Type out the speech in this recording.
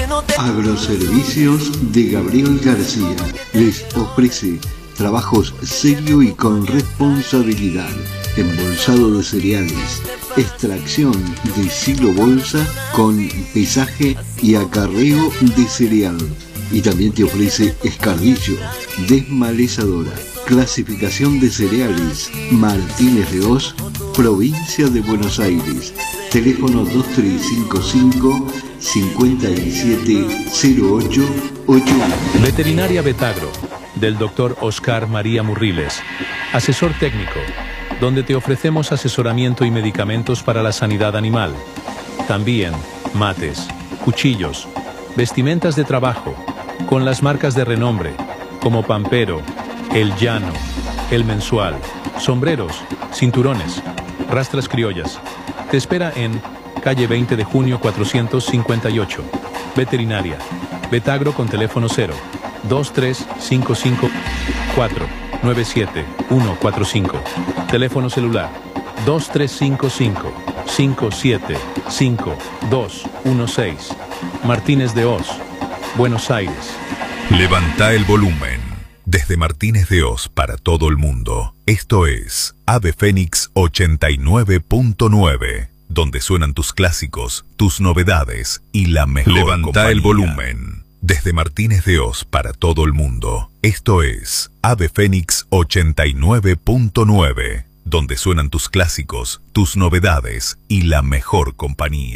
Agroservicios de Gabriel García les ofrece trabajos serio y con responsabilidad, embolsado de cereales, extracción de silo bolsa con pesaje y acarreo de cereal. Y también te ofrece escardillo, desmalezadora, clasificación de cereales, Martínez de Oz, provincia de Buenos Aires. Teléfono 2355 570881. Veterinaria Betagro, del Dr. Oscar María Murriles, asesor técnico, donde te ofrecemos asesoramiento y medicamentos para la sanidad animal. También mates, cuchillos, vestimentas de trabajo, con las marcas de renombre, como Pampero, El Llano, El Mensual, sombreros, cinturones, rastras criollas. Te espera en calle 20 de junio 458. Veterinaria Betagro con teléfono 0 2355 497 145. Teléfono celular 2355 575 216. Martínez de Oz, Buenos Aires. Levanta el volumen. Desde Martínez de Oz para todo el mundo. Esto es Ave Fénix 89.9, donde suenan tus clásicos, tus novedades y la mejor compañía. Levanta el volumen. Desde Martínez de Oz para todo el mundo. Esto es Ave Fénix 89.9, donde suenan tus clásicos, tus novedades y la mejor compañía.